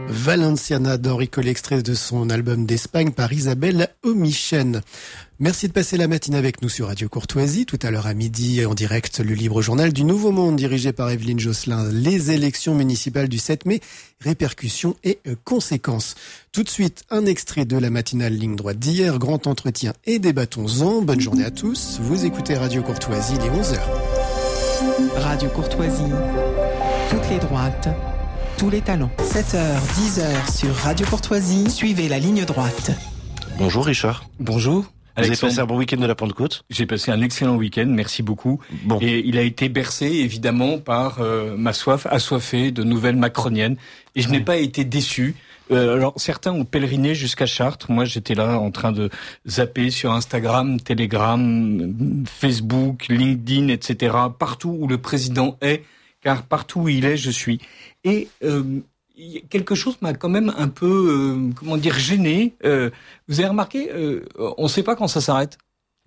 Valenciana d'Henri Collet, extrait de son album d'Espagne par Isabelle Omichen. Merci de passer la matinée avec nous sur Radio Courtoisie. Tout à l'heure à midi, en direct, le Libre Journal du Nouveau Monde, dirigé par Evelyne Josselin. Les élections municipales du 7 mai, répercussions et conséquences. Tout de suite, un extrait de la matinale Ligne Droite d'hier. Grand entretien et débattons-en. Bonne journée à tous. Vous écoutez Radio Courtoisie, il est 11h. Radio Courtoisie, toutes les droites, tous les talents. 7h, 10h sur Radio Courtoisie, suivez la ligne droite. Bonjour Richard. Bonjour. Vous avez passé un bon week-end de la Pentecôte ? J'ai passé un excellent week-end, merci beaucoup. Bon. Et il a été bercé évidemment par ma soif assoiffée de nouvelles macroniennes. Et je n'ai pas été déçu. Alors certains ont pèleriné jusqu'à Chartres. Moi j'étais là en train de zapper sur Instagram, Telegram, Facebook, LinkedIn, etc. Partout où le président est, car partout où il est, je suis. Et quelque chose m'a quand même un peu, gêné. Vous avez remarqué, on ne sait pas quand ça s'arrête. Quoi ?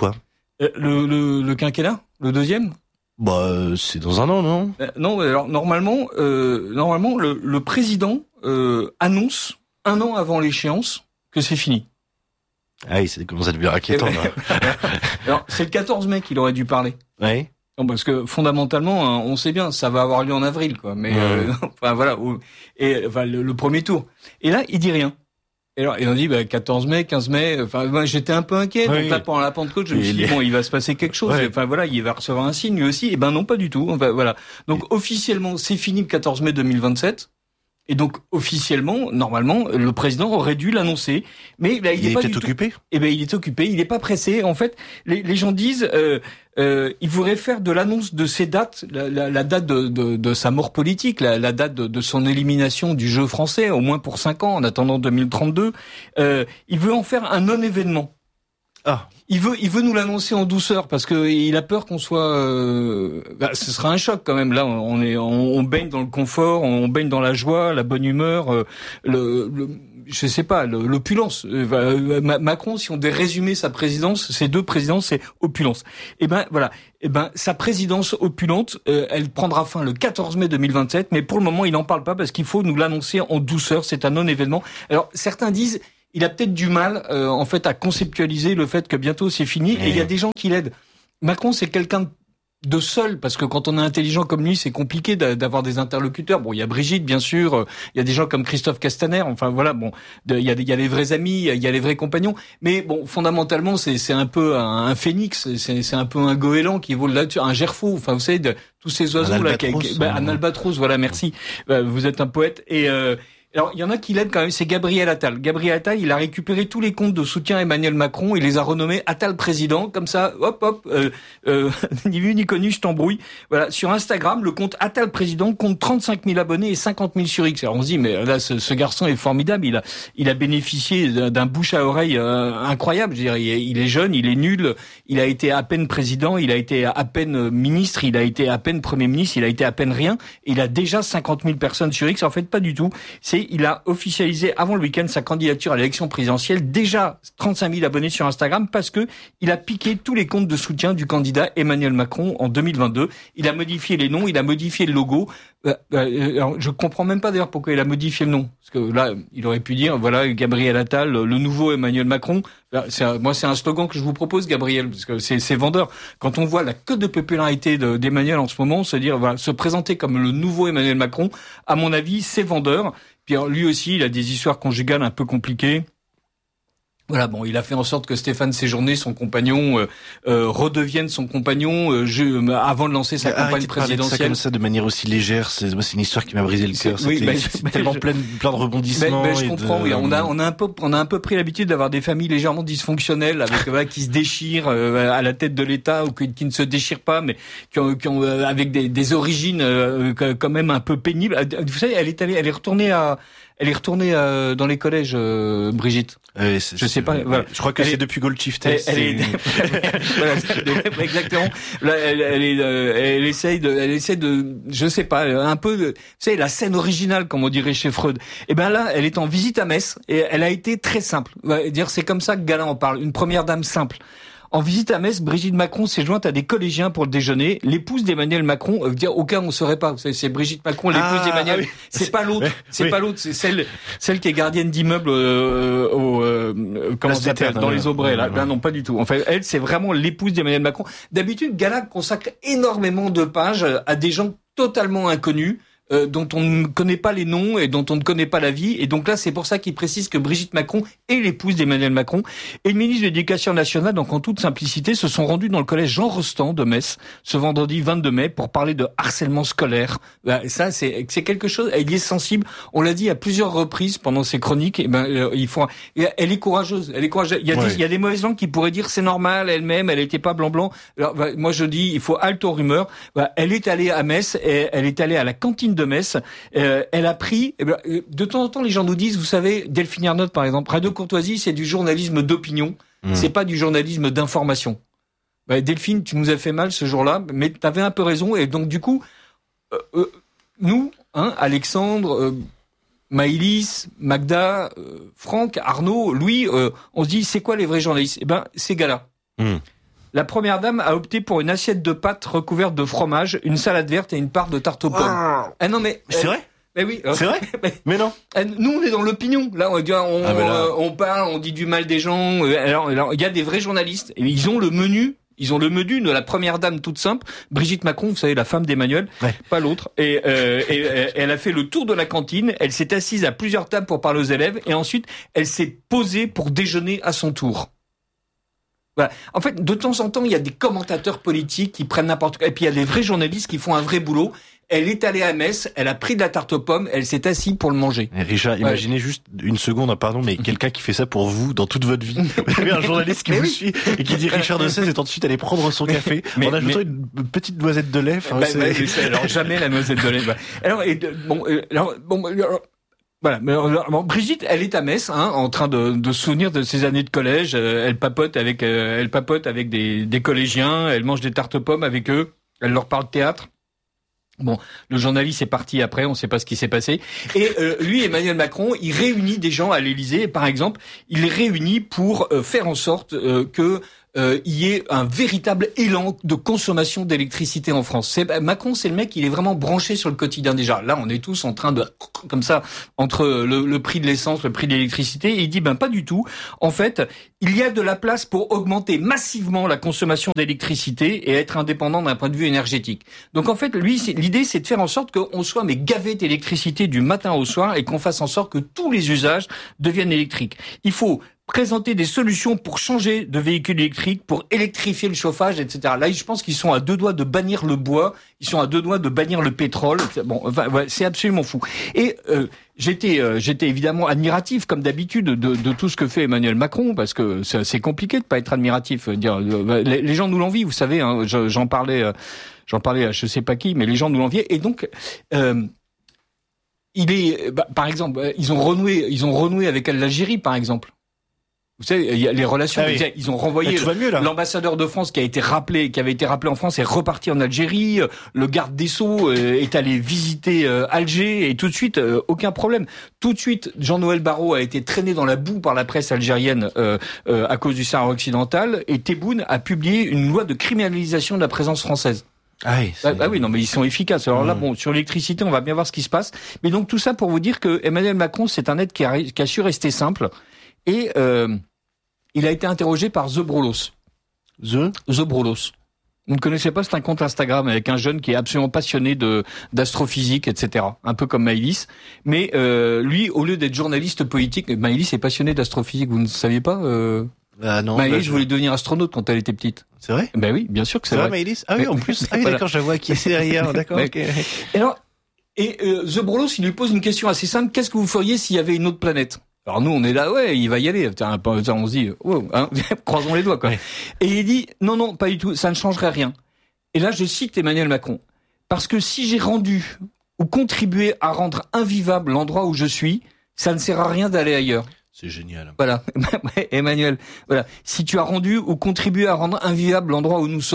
Le quinquennat, le deuxième. C'est dans un an, non ? Non, alors normalement, le président annonce un an avant l'échéance que c'est fini. Ah oui, ça commence à devenir inquiétant. Alors c'est le 14 mai qu'il aurait dû parler. Oui. Non, parce que fondamentalement, on sait bien, ça va avoir lieu en avril, quoi. Mais le premier tour. Et là, il dit rien. Et alors, on dit 14 mai, 15 mai. Enfin, moi, j'étais un peu inquiet. Oui. Donc là, pendant la Pentecôte, je me suis dit il va se passer quelque chose. Ouais. Enfin voilà, il va recevoir un signe lui aussi. Et non, pas du tout. Enfin voilà. Donc officiellement, c'est fini le 14 mai 2027. Et donc officiellement, normalement, le président aurait dû l'annoncer, mais là, il est pas du tout occupé. il est occupé, il est pas pressé. En fait, les gens disent, il voudrait faire de l'annonce de ces dates, la date de sa mort politique, la date de son élimination du jeu français, au moins pour 5 ans, en attendant 2032. Il veut en faire un non-événement. Ah. Il veut nous l'annoncer en douceur parce que il a peur qu'on soit. Ce sera un choc quand même. Là, on baigne dans le confort, on baigne dans la joie, la bonne humeur, je sais pas, l'opulence. Macron, si on devait résumer sa présidence, ses 2 présidences, c'est opulence. Sa présidence opulente, elle prendra fin le 14 mai 2027, mais pour le moment, il n'en parle pas parce qu'il faut nous l'annoncer en douceur. C'est un non-événement. Alors certains disent. Il a peut-être du mal, à conceptualiser le fait que bientôt c'est fini. Et il y a des gens qui l'aident. Macron, c'est quelqu'un de seul, parce que quand on est intelligent comme lui, c'est compliqué d'avoir des interlocuteurs. Bon, il y a Brigitte, bien sûr. Il y a des gens comme Christophe Castaner. Enfin, voilà. Bon, il y a les vrais amis, il y a les vrais compagnons. Mais bon, fondamentalement, c'est un peu un phénix. C'est un peu un goéland qui vole là-dessus, un gerfaut. Enfin, vous savez, de tous ces oiseaux là, un albatros. Voilà, merci. Vous êtes un poète et. Alors, il y en a qui l'aident quand même, c'est Gabriel Attal. Gabriel Attal, il a récupéré tous les comptes de soutien à Emmanuel Macron, il les a renommés Attal président, comme ça, ni vu ni connu, je t'embrouille. Voilà, sur Instagram, le compte Attal président compte 35 000 abonnés et 50 000 sur X. Alors on se dit, mais là, ce garçon est formidable, il a bénéficié d'un bouche à oreille incroyable. Je veux dire, il est jeune, il est nul, il a été à peine président, il a été à peine ministre, il a été à peine premier ministre, il a été à peine rien, et il a déjà 50 000 personnes sur X. En fait, pas du tout. Il a officialisé avant le week-end sa candidature à l'élection présidentielle, déjà 35 000 abonnés sur Instagram, parce que il a piqué tous les comptes de soutien du candidat Emmanuel Macron en 2022. Il a modifié les noms, il a modifié le logo. Alors, je comprends même pas d'ailleurs pourquoi il a modifié le nom, parce que là, il aurait pu dire voilà Gabriel Attal, le nouveau Emmanuel Macron. C'est un slogan que je vous propose, Gabriel, parce que c'est vendeur. Quand on voit la cote de popularité d'Emmanuel en ce moment, se présenter comme le nouveau Emmanuel Macron, à mon avis, c'est vendeur. Puis lui aussi, il a des histoires conjugales un peu compliquées. Voilà, bon, il a fait en sorte que Stéphane Séjourné, son compagnon, redevienne son compagnon avant de lancer sa campagne présidentielle. De ça comme ça de manière aussi légère, c'est une histoire qui m'a brisé le cœur. C'était tellement plein de rebondissements. Je comprends. Oui, on a un peu pris l'habitude d'avoir des familles légèrement dysfonctionnelles, avec qui se déchirent à la tête de l'État ou qui ne se déchirent pas, mais qui ont avec des origines quand même un peu pénibles. Vous savez, elle est retournée dans les collèges, Brigitte. Je sais pas. Voilà. Je crois que c'est depuis Goldshifters. Exactement. Là, elle essaye de, je sais pas, un peu de, vous savez, la scène originale, comme on dirait chez Freud. Et ben là, elle est en visite à Metz et elle a été très simple. Dire, c'est comme ça que Galland en parle. Une première dame simple. En visite à Metz, Brigitte Macron s'est jointe à des collégiens pour le déjeuner. L'épouse d'Emmanuel Macron, aucun on ne saurait pas. Vous savez, c'est Brigitte Macron, l'épouse d'Emmanuel. Oui. C'est pas l'autre. C'est pas l'autre. C'est celle qui est gardienne d'immeuble comment ça s'appelle dans les Aubrais là. Non, pas du tout. En fait, elle, c'est vraiment l'épouse d'Emmanuel Macron. D'habitude, Gala consacre énormément de pages à des gens totalement inconnus. Dont on ne connaît pas les noms et dont on ne connaît pas la vie. Et donc là, c'est pour ça qu'il précise que Brigitte Macron est l'épouse d'Emmanuel Macron. Et le ministre de l'Éducation nationale, donc en toute simplicité, se sont rendus dans le collège Jean Rostand de Metz ce vendredi 22 mai pour parler de harcèlement scolaire. Ça, c'est quelque chose, elle y est sensible. On l'a dit à plusieurs reprises pendant ses chroniques. Et elle est courageuse. Elle est courageuse. Il y a des mauvaises langues qui pourraient dire c'est normal, elle-même, elle était pas blanc. Alors, moi, je dis, il faut halte aux rumeurs. Elle est allée à Metz, elle est allée à la cantine de Metz, elle a pris, de temps en temps les gens nous disent, vous savez, Delphine Ernotte par exemple, Radio Courtoisie c'est du journalisme d'opinion, c'est pas du journalisme d'information. Delphine, tu nous as fait mal ce jour-là, mais t'avais un peu raison, et donc du coup, nous, Alexandre, Maëlys, Magda, Franck, Arnaud, Louis, on se dit c'est quoi les vrais journalistes ? C'est Gala. La première dame a opté pour une assiette de pâtes recouverte de fromage, une salade verte et une part de tarte aux pommes. Ah non mais c'est vrai ? Mais oui. C'est vrai ? Mais non. Nous on est dans l'opinion. Là on parle, on dit du mal des gens. Alors il y a des vrais journalistes. Et ils ont le menu. Ils ont le menu de la première dame toute simple, Brigitte Macron, vous savez, la femme d'Emmanuel, pas l'autre. Et elle a fait le tour de la cantine, elle s'est assise à plusieurs tables pour parler aux élèves, et ensuite elle s'est posée pour déjeuner à son tour. Voilà. En fait, de temps en temps, il y a des commentateurs politiques qui prennent n'importe quoi. Et puis, il y a des vrais journalistes qui font un vrai boulot. Elle est allée à Metz, elle a pris de la tarte aux pommes, elle s'est assise pour le manger. Richard, imaginez juste une seconde, pardon, mais quelqu'un qui fait ça pour vous dans toute votre vie. Vous avez un journaliste qui vous suit et qui dit Richard de Sèze est ensuite allé prendre son café en ajoutant une petite noisette de lait. Alors, jamais la noisette de lait. Voilà. Mais Brigitte, elle est à Metz, en train de se souvenir de ses années de collège. Elle papote avec des collégiens. Elle mange des tartes aux pommes avec eux. Elle leur parle théâtre. Bon, le journaliste est parti après. On ne sait pas ce qui s'est passé. Et lui, Emmanuel Macron, il réunit des gens à l'Élysée. Par exemple, il les réunit pour faire en sorte que y ait un véritable élan de consommation d'électricité en France. Macron, c'est le mec, il est vraiment branché sur le quotidien déjà. Là, on est tous en train de, comme ça, entre le prix de l'essence, le prix de l'électricité, et il dit, pas du tout. En fait, il y a de la place pour augmenter massivement la consommation d'électricité et être indépendant d'un point de vue énergétique. Donc en fait, lui, l'idée, c'est de faire en sorte qu'on soit gavé d'électricité du matin au soir et qu'on fasse en sorte que tous les usages deviennent électriques. Il faut présenter des solutions pour changer de véhicules électriques, pour électrifier le chauffage, etc. Là, je pense qu'ils sont à deux doigts de bannir le bois, ils sont à deux doigts de bannir le pétrole. Bon, c'est absolument fou. Et j'étais évidemment admiratif, comme d'habitude, de tout ce que fait Emmanuel Macron, parce que c'est compliqué de pas être admiratif. Les gens nous l'envient, vous savez. J'en parlais à je sais pas qui, mais les gens nous l'enviaient. Et donc, par exemple, ils ont renoué avec l'Algérie, par exemple. Vous savez, il y a les relations. Ils ont renvoyé l'ambassadeur de France qui avait été rappelé en France est reparti en Algérie. Le garde des Sceaux est allé visiter Alger et tout de suite aucun problème. Tout de suite, Jean-Noël Barrot a été traîné dans la boue par la presse algérienne à cause du Sahara occidental et Tebboune a publié une loi de criminalisation de la présence française. Oui, non, mais ils sont efficaces. Alors là, sur l'électricité, on va bien voir ce qui se passe. Mais donc tout ça pour vous dire que Emmanuel Macron, c'est un être qui a su rester simple. Et il a été interrogé par The Brolos. The Brolos. Vous ne connaissez pas, c'est un compte Instagram avec un jeune qui est absolument passionné d'astrophysique, etc. Un peu comme Maëlys. Mais lui, au lieu d'être journaliste politique, Maëlys est passionné d'astrophysique. Vous ne saviez pas non. Maëlys voulait devenir astronaute quand elle était petite. C'est vrai ? Oui, bien sûr que c'est vrai. Maëlys ? Ah oui, en plus. Ah oui, d'accord, je la vois qui est derrière. D'accord. Okay. Et The Brolos, il lui pose une question assez simple. Qu'est-ce que vous feriez s'il y avait une autre planète ? Alors nous, on est là, il va y aller. On se dit, croisons les doigts, quoi. Ouais. Et il dit, non, pas du tout, ça ne changerait rien. Et là, je cite Emmanuel Macron. Parce que si j'ai rendu ou contribué à rendre invivable l'endroit où je suis, ça ne sert à rien d'aller ailleurs. C'est génial. Voilà. Emmanuel, voilà. Si tu as rendu ou contribué à rendre invivable l'endroit où nous sommes,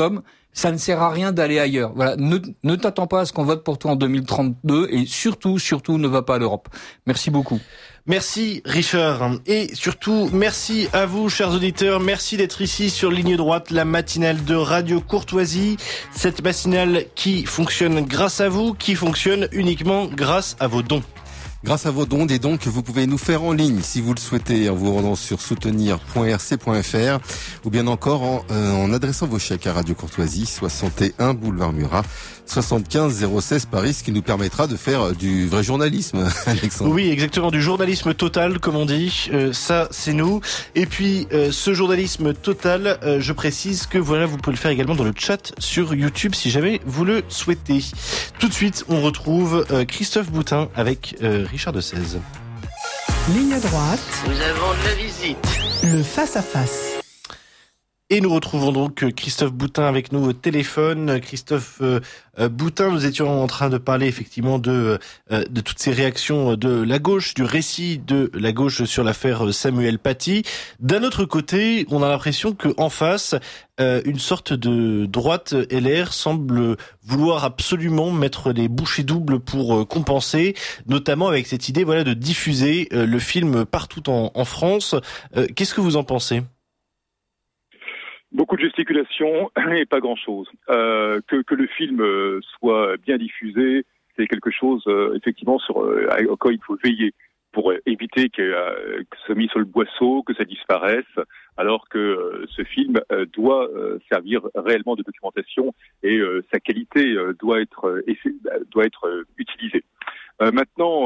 ça ne sert à rien d'aller ailleurs. Voilà, ne t'attends pas à ce qu'on vote pour toi en 2032 et surtout ne va pas à l'Europe. Merci beaucoup. Merci Richard et surtout merci à vous chers auditeurs, merci d'être ici sur Ligne Droite, la matinale de Radio Courtoisie, cette matinale qui fonctionne grâce à vous, qui fonctionne uniquement grâce à vos dons. Grâce à vos dons, des dons que vous pouvez nous faire en ligne si vous le souhaitez en vous rendant sur soutenir.rc.fr ou bien encore en adressant vos chèques à Radio Courtoisie, 61 boulevard Murat, 75 016 Paris, ce qui nous permettra de faire du vrai journalisme, Alexandre. Oui, exactement, du journalisme total, comme on dit. Ça, c'est nous. Et puis, ce journalisme total, je précise que voilà, vous pouvez le faire également dans le chat sur YouTube si jamais vous le souhaitez. Tout de suite, on retrouve Christophe Boutin avec Richard de Sèze. Ligne droite. Nous avons de la visite. Le face-à-face. Et nous retrouvons donc Christophe Boutin avec nous au téléphone. Christophe Boutin, nous étions en train de parler effectivement de toutes ces réactions de la gauche, du récit de la gauche sur l'affaire Samuel Paty. D'un autre côté, on a l'impression qu'en face, une sorte de droite LR semble vouloir absolument mettre les bouchées doubles pour compenser, notamment avec cette idée voilà de diffuser le film partout en France. Qu'est-ce que vous en pensez ? Beaucoup de gesticulations et pas grand-chose. Que le film soit bien diffusé, c'est quelque chose effectivement sur quoi il faut veiller pour éviter que ça soit mis sur le boisseau, que ça disparaisse, alors que ce film doit servir réellement de documentation et sa qualité doit être utilisée. Maintenant.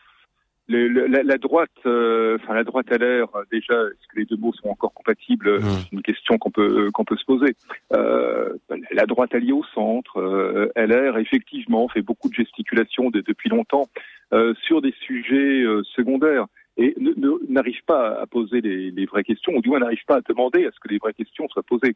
La droite, la droite LR, déjà, est-ce que les deux mots sont encore compatibles ? C'est une question qu'on peut se poser. La droite alliée au centre, LR, effectivement, fait beaucoup de gesticulations depuis longtemps sur des sujets secondaires et n'arrive pas à poser les vraies questions, ou du moins n'arrive pas à demander à ce que les vraies questions soient posées.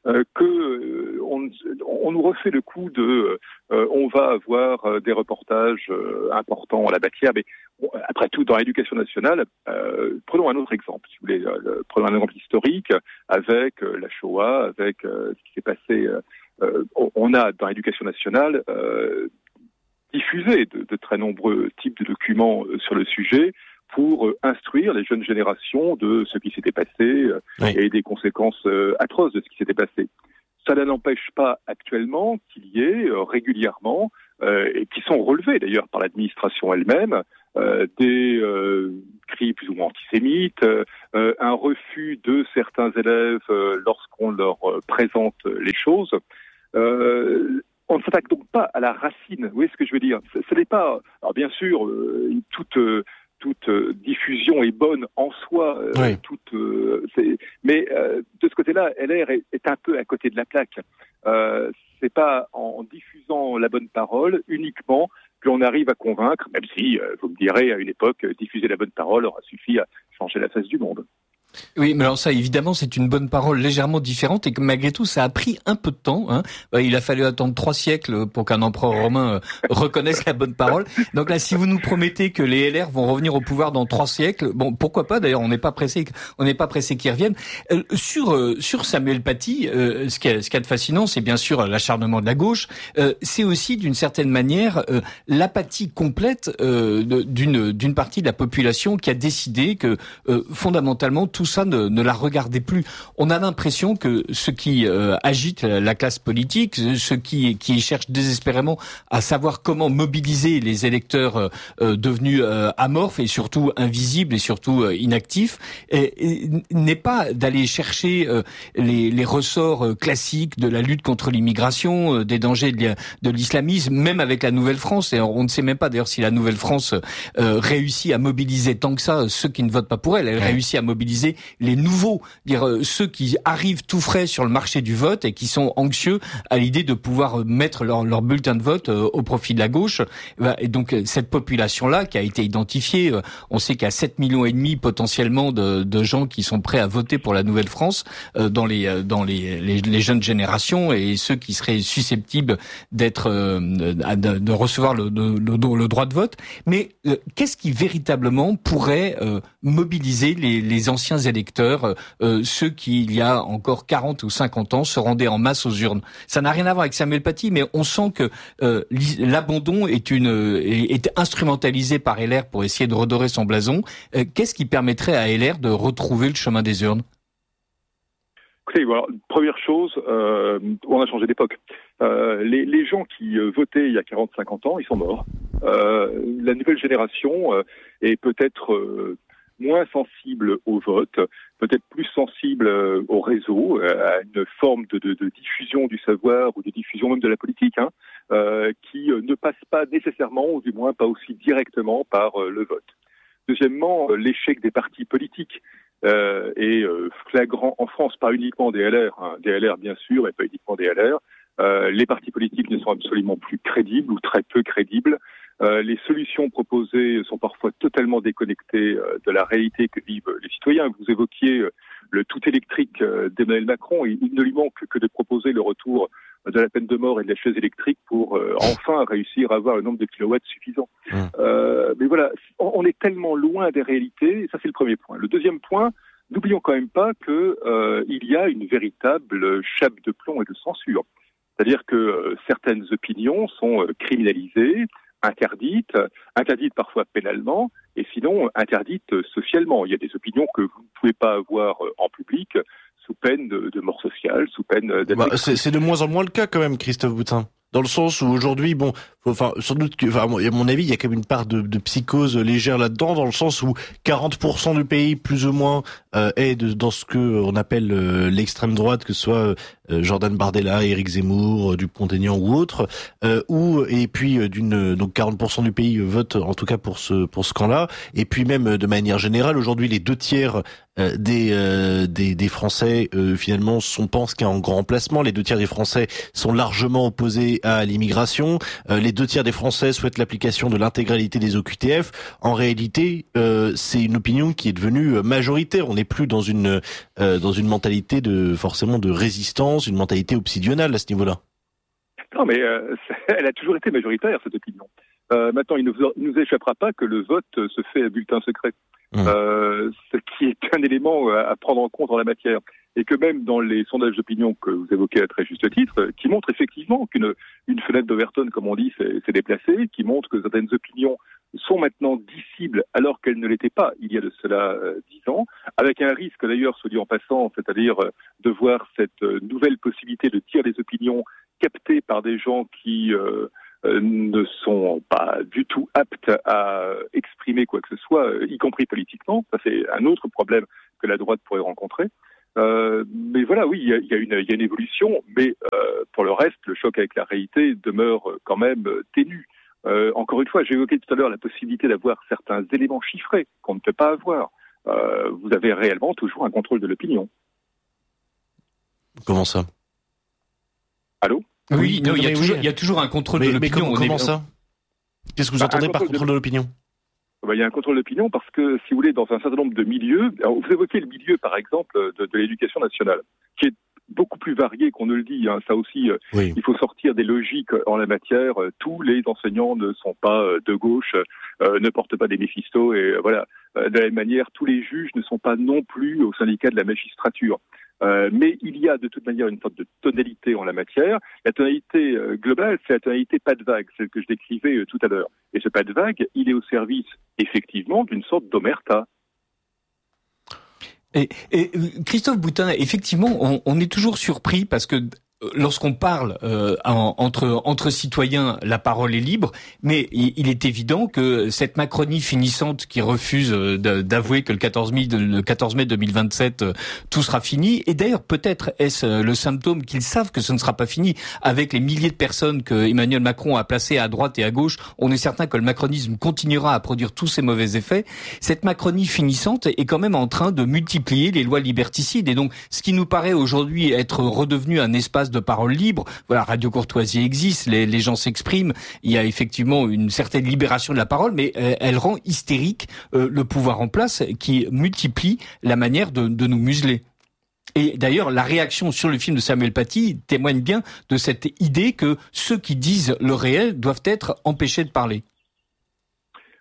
On nous refait le coup de on va avoir des reportages importants à la matière, mais après tout, dans l'éducation nationale, prenons un autre exemple, si vous voulez, prenons un exemple historique avec la Shoah, avec ce qui s'est passé. On a dans l'éducation nationale diffusé de très nombreux types de documents sur le sujet pour instruire les jeunes générations de ce qui s'était passé et des conséquences atroces de ce qui s'était passé. Ça n'empêche pas actuellement qu'il y ait régulièrement, et qui sont relevés d'ailleurs par l'administration elle-même, des cris plus ou moins antisémites, un refus de certains élèves lorsqu'on leur présente les choses. On ne s'attaque donc pas à la racine. Vous voyez ce que je veux dire ? Ce n'est pas... Alors bien sûr, toute diffusion est bonne en soi, mais de ce côté-là, LR est un peu à côté de la plaque. C'est pas en diffusant la bonne parole uniquement que l'on arrive à convaincre, même si, vous me direz, à une époque, diffuser la bonne parole aura suffi à changer la face du monde. Oui, mais alors ça, évidemment, c'est une bonne parole légèrement différente et que malgré tout, ça a pris un peu de temps. Il a fallu attendre 3 siècles pour qu'un empereur romain reconnaisse la bonne parole. Donc là, si vous nous promettez que les LR vont revenir au pouvoir dans 3 siècles, bon, pourquoi pas ? D'ailleurs, on n'est pas pressé qu'ils reviennent. Sur Samuel Paty, ce qui est de fascinant, c'est bien sûr l'acharnement de la gauche. C'est aussi d'une certaine manière l'apathie complète d'une partie de la population qui a décidé que fondamentalement tout ça ne la regardait plus. On a l'impression que ceux qui agitent la classe politique, ceux qui cherchent désespérément à savoir comment mobiliser les électeurs devenus amorphes et surtout invisibles et surtout inactifs, n'est pas d'aller chercher les ressorts classiques de la lutte contre l'immigration, des dangers de l'islamisme, même avec la Nouvelle-France. Et on ne sait même pas d'ailleurs si la Nouvelle-France réussit à mobiliser tant que ça ceux qui ne votent pas pour elle. Elle réussit à mobiliser les nouveaux, ceux qui arrivent tout frais sur le marché du vote et qui sont anxieux à l'idée de pouvoir mettre leur bulletin de vote au profit de la gauche. Et donc cette population-là qui a été identifiée, on sait qu'il y a 7,5 millions potentiellement de gens qui sont prêts à voter pour la Nouvelle-France dans les jeunes générations et ceux qui seraient susceptibles de recevoir le droit de vote. Mais qu'est-ce qui véritablement pourrait mobiliser les anciens anciens électeurs, ceux qui, il y a encore 40 ou 50 ans, se rendaient en masse aux urnes. Ça n'a rien à voir avec Samuel Paty, mais on sent que l'abandon est instrumentalisé par LR pour essayer de redorer son blason. Qu'est-ce qui permettrait à LR de retrouver le chemin des urnes? Écoutez, voilà, première chose, on a changé d'époque. Les gens qui votaient il y a 40-50 ans, ils sont morts. La nouvelle génération est peut-être moins sensible au vote, peut-être plus sensible au réseau, à une forme de diffusion du savoir ou de diffusion même de la politique, qui ne passe pas nécessairement, ou du moins pas aussi directement, par le vote. Deuxièmement, l'échec des partis politiques est flagrant en France, pas uniquement des LR, des LR bien sûr, mais pas uniquement des LR. Les partis politiques ne sont absolument plus crédibles ou très peu crédibles. Les solutions proposées sont parfois totalement déconnectées de la réalité que vivent les citoyens. Vous évoquiez le tout électrique d'Emmanuel Macron. Il ne lui manque que de proposer le retour de la peine de mort et de la chaise électrique pour enfin réussir à avoir le nombre de kilowatts suffisant. Mais voilà, on est tellement loin des réalités. Ça, c'est le premier point. Le deuxième point, n'oublions quand même pas que il y a une véritable chape de plomb et de censure. C'est-à-dire que certaines opinions sont criminalisées, interdites parfois pénalement, et sinon interdites socialement. Il y a des opinions que vous ne pouvez pas avoir en public sous peine de mort sociale, sous peine d'être... C'est de moins en moins le cas quand même, Christophe Boutin. Dans le sens où aujourd'hui, sans doute que, à mon avis, il y a quand même une part de psychose légère là-dedans, dans le sens où 40% du pays, plus ou moins, est dans ce que on appelle l'extrême droite, que ce soit Jordan Bardella, Éric Zemmour, Dupont-Aignan ou autre, et puis donc 40% du pays vote en tout cas pour ce camp-là, et puis même de manière générale, aujourd'hui, les 2/3 des Français finalement pensent qu'il y a un grand remplacement. Les 2/3 des Français sont largement opposés à l'immigration. Les 2/3 des Français souhaitent l'application de l'intégralité des OQTF. En réalité, c'est une opinion qui est devenue majoritaire. On n'est plus dans une mentalité forcément de résistance, une mentalité obsidionale à ce niveau-là. Non, mais elle a toujours été majoritaire, cette opinion. Maintenant, il ne nous échappera pas que le vote se fait à bulletin secret. Ce qui est un élément à prendre en compte en la matière. Et que même dans les sondages d'opinion que vous évoquez à très juste titre, qui montrent effectivement qu'une fenêtre d'Overton, comme on dit, s'est déplacée, qui montrent que certaines opinions sont maintenant dissibles alors qu'elles ne l'étaient pas il y a de cela 10 ans, avec un risque d'ailleurs, soit dit en passant, c'est-à-dire de voir cette nouvelle possibilité de tirer des opinions captées par des gens qui ne sont pas du tout aptes à exprimer quoi que ce soit, y compris politiquement. Ça, c'est un autre problème que la droite pourrait rencontrer. Mais voilà, oui, il y a une évolution, mais pour le reste, le choc avec la réalité demeure quand même ténu. Encore une fois, j'ai évoqué tout à l'heure la possibilité d'avoir certains éléments chiffrés qu'on ne peut pas avoir. Vous avez réellement toujours un contrôle de l'opinion. Comment ça? Allô? Oui, non, il y a toujours un contrôle de l'opinion. Mais comment ça? Qu'est-ce que vous entendez par contrôle de l'opinion? Il y a un contrôle d'opinion parce que, si vous voulez, dans un certain nombre de milieux, alors vous évoquez le milieu, par exemple, de l'éducation nationale, qui est beaucoup plus varié qu'on ne le dit. Ça aussi, oui. Il faut sortir des logiques en la matière. Tous les enseignants ne sont pas de gauche, ne portent pas des Méphistos, et voilà. De la même manière, tous les juges ne sont pas non plus au syndicat de la magistrature. Mais il y a de toute manière une sorte de tonalité en la matière. La tonalité globale, c'est la tonalité pas de vague, celle que je décrivais tout à l'heure. Et ce pas de vague, il est au service, effectivement, d'une sorte d'omerta. Et Christophe Boutin, effectivement, on est toujours surpris parce que lorsqu'on parle entre citoyens, la parole est libre, mais il est évident que cette Macronie finissante qui refuse d'avouer que le 14 mai 2027 tout sera fini, et d'ailleurs peut-être est-ce le symptôme qu'ils savent que ce ne sera pas fini avec les milliers de personnes que Emmanuel Macron a placées à droite et à gauche. On est certain que le macronisme continuera à produire tous ses mauvais effets. Cette Macronie finissante est quand même en train de multiplier les lois liberticides, et donc ce qui nous paraît aujourd'hui être redevenu un espace de parole libre. Voilà, Radio Courtoisie existe, les gens s'expriment, il y a effectivement une certaine libération de la parole, mais elle rend hystérique le pouvoir en place qui multiplie la manière de nous museler. Et d'ailleurs, la réaction sur le film de Samuel Paty témoigne bien de cette idée que ceux qui disent le réel doivent être empêchés de parler.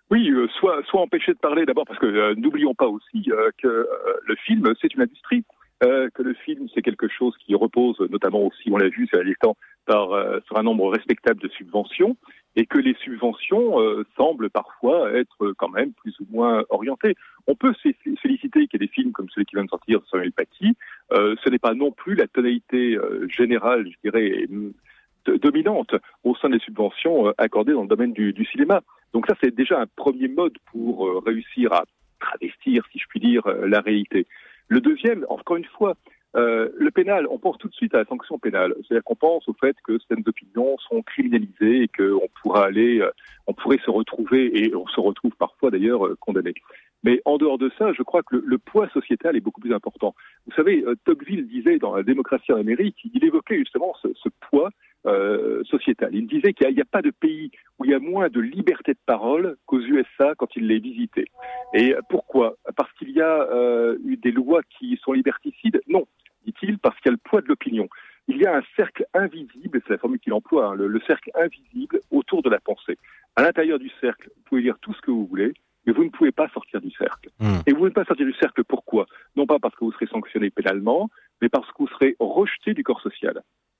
Oui, soit empêché de parler d'abord parce que n'oublions pas aussi que le film c'est une industrie, que le film c'est quelque chose qui repose notamment aussi, on l'a vu ces derniers temps, sur un nombre respectable de subventions et que les subventions semblent parfois être quand même plus ou moins orientées. On peut se féliciter qu'il y ait des films comme celui qui vient de sortir de Samuel Paty. Ce n'est pas non plus la tonalité générale, je dirais, dominante au sein des subventions accordées dans le domaine du cinéma. Donc ça, c'est déjà un premier mode pour réussir à travestir, si je puis dire, la réalité. Le deuxième, encore une fois, le pénal, on pense tout de suite à la sanction pénale. C'est-à-dire qu'on pense au fait que certaines opinions sont criminalisées et qu'on pourrait se retrouver, et on se retrouve parfois d'ailleurs condamné. Mais en dehors de ça, je crois que le poids sociétal est beaucoup plus important. Vous savez, Tocqueville disait dans La démocratie en Amérique, il évoquait justement ce poids sociétal. Il disait qu'il n'y a pas de pays où il y a moins de liberté de parole qu'aux USA quand il les visitait. Et pourquoi ? Parce qu'il y a eu des lois qui sont liberticides ? Non, dit-il, parce qu'il y a le poids de l'opinion. Il y a un cercle invisible, c'est la formule qu'il emploie, le cercle invisible autour de la pensée. À l'intérieur du cercle, vous pouvez dire tout ce que vous voulez, mais vous ne pouvez pas sortir du cercle. Et vous ne pouvez pas sortir du cercle, pourquoi ? Non pas parce que vous serez sanctionné pénalement, mais parce que vous serez rejeté du corps social.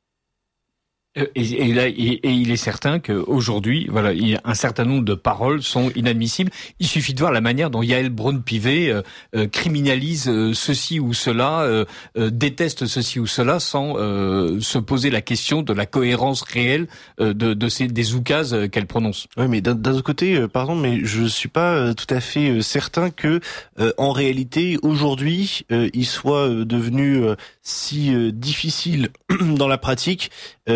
Et il est certain qu'aujourd'hui, voilà, un certain nombre de paroles sont inadmissibles. Il suffit de voir la manière dont Yael Braun-Pivet criminalise ceci ou cela, déteste ceci ou cela, sans se poser la question de la cohérence réelle des oukases qu'elle prononce. Oui, mais d'un autre côté, pardon, mais je suis pas tout à fait certain que, en réalité, aujourd'hui, il soit devenu si difficile dans la pratique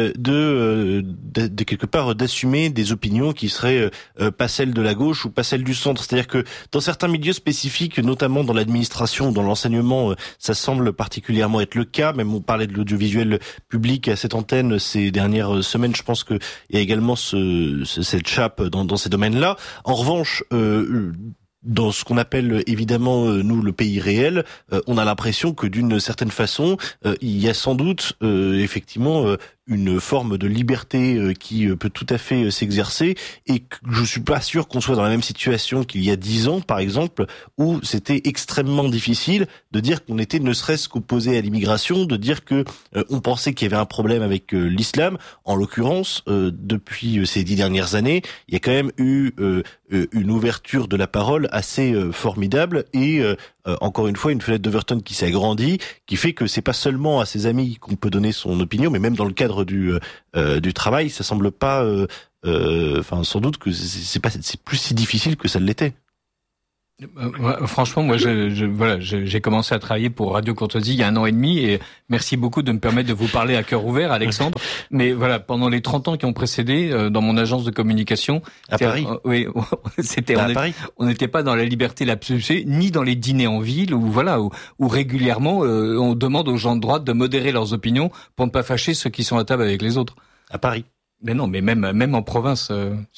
de quelque part d'assumer des opinions qui seraient pas celles de la gauche ou pas celles du centre. C'est-à-dire que dans certains milieux spécifiques, notamment dans l'administration, dans l'enseignement, ça semble particulièrement être le cas. Même on parlait de l'audiovisuel public à cette antenne ces dernières semaines. Je pense que il y a également cette chape dans ces domaines-là. En revanche, dans ce qu'on appelle évidemment nous le pays réel, on a l'impression que d'une certaine façon, il y a sans doute effectivement une forme de liberté qui peut tout à fait s'exercer, et que je suis pas sûr qu'on soit dans la même situation qu'il y a 10 ans, par exemple, où c'était extrêmement difficile de dire qu'on était ne serait-ce qu'opposé à l'immigration, de dire que on pensait qu'il y avait un problème avec l'islam. En l'occurrence, depuis ces 10 dernières années, il y a quand même eu une ouverture de la parole assez formidable, et encore une fois une fenêtre d'Overton qui s'est agrandie, qui fait que c'est pas seulement à ses amis qu'on peut donner son opinion, mais même dans le cadre du travail, ça semble pas, sans doute que c'est plus si difficile que ça l'était. Franchement, moi, j'ai commencé à travailler pour Radio Courtoisie il y a 1 an et demi, et merci beaucoup de me permettre de vous parler à cœur ouvert, Alexandre. Mais voilà, pendant les 30 ans qui ont précédé, dans mon agence de communication, à Paris, oui, on n'était pas dans la liberté l'absolution, ni dans les dîners en ville, où régulièrement on demande aux gens de droite de modérer leurs opinions pour ne pas fâcher ceux qui sont à table avec les autres. À Paris. Mais non, mais même en province,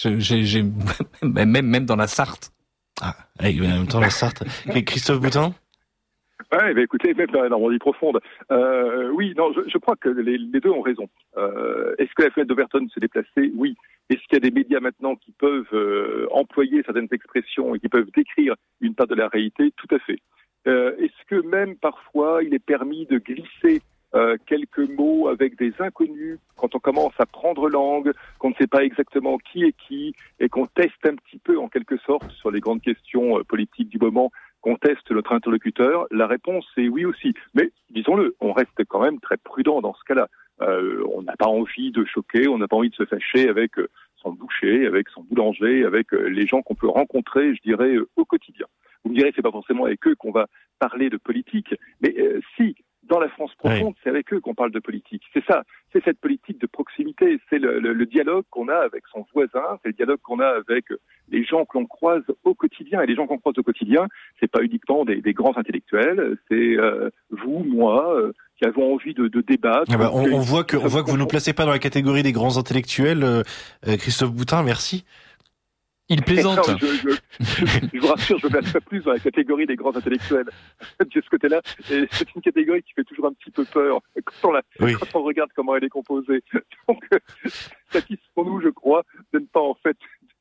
même dans la Sarthe. Ah, en même temps la Sarthe. Christophe Boutin. Ouais, écoutez, même dans la Normandie profonde. Oui, non, je crois que les deux ont raison. Est-ce que la fenêtre d'Overton s'est déplacée ? Oui. Est-ce qu'il y a des médias maintenant qui peuvent employer certaines expressions et qui peuvent décrire une part de la réalité ? Tout à fait. Est-ce que même parfois il est permis de glisser quelques mots avec des inconnus quand on commence à prendre langue, qu'on ne sait pas exactement qui est qui, et qu'on teste un petit peu en quelque sorte sur les grandes questions politiques du moment, qu'on teste notre interlocuteur? La réponse est oui aussi. Mais disons-le, on reste quand même très prudent dans ce cas-là. On n'a pas envie de choquer, on n'a pas envie de se fâcher avec son boucher, avec son boulanger, avec les gens qu'on peut rencontrer, je dirais, au quotidien. Vous me direz, c'est pas forcément avec eux qu'on va parler de politique, mais si, dans la France profonde, c'est avec eux qu'on parle de politique. C'est ça, c'est cette politique de proximité, c'est le dialogue qu'on a avec son voisin, c'est le dialogue qu'on a avec les gens que l'on croise au quotidien. Et les gens qu'on croise au quotidien, c'est pas uniquement des grands intellectuels, c'est vous, moi, qui avons envie de débattre. Ah bah, on voit que vous ne placez pas dans la catégorie des grands intellectuels, Christophe Boutin, merci. Il plaisante. Non, je vous rassure, je ne me place pas plus dans la catégorie des grands intellectuels. De ce côté-là, et c'est une catégorie qui fait toujours un petit peu peur quand on regarde comment elle est composée. Donc, satisfaisons-nous, je crois, de ne pas en fait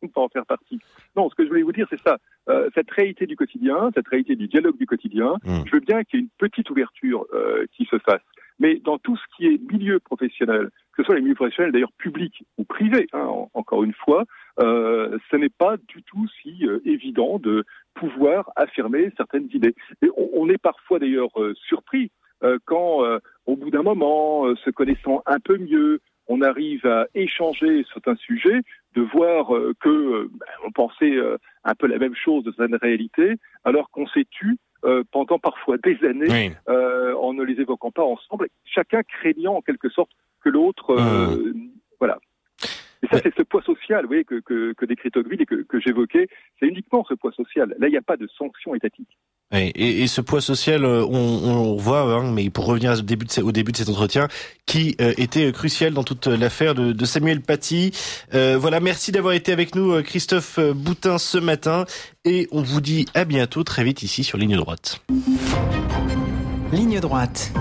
pas en faire partie. Non, ce que je voulais vous dire, c'est ça. Cette réalité du quotidien, cette réalité du dialogue du quotidien, je veux bien qu'il y ait une petite ouverture qui se fasse. Mais dans tout ce qui est milieu professionnel, que ce soit les milieux professionnels d'ailleurs publics ou privés, encore une fois, ce n'est pas du tout si évident de pouvoir affirmer certaines idées. Et on est parfois d'ailleurs surpris quand, au bout d'un moment, se connaissant un peu mieux, on arrive à échanger sur un sujet, de voir on pensait un peu la même chose de certaines réalités, alors qu'on s'est tu pendant parfois des années, en ne les évoquant pas ensemble, chacun craignant en quelque sorte que l'autre, voilà. Et ça, c'est ce poids social, vous voyez, que décrit Tocqueville et que j'évoquais. C'est uniquement ce poids social. Là, il n'y a pas de sanction étatique. Et ce poids social, on voit, mais pour revenir au début de cet entretien, qui était crucial dans toute l'affaire de Samuel Paty. Voilà, merci d'avoir été avec nous, Christophe Boutin, ce matin. Et on vous dit à bientôt, très vite, ici sur Ligne Droite. Ligne Droite.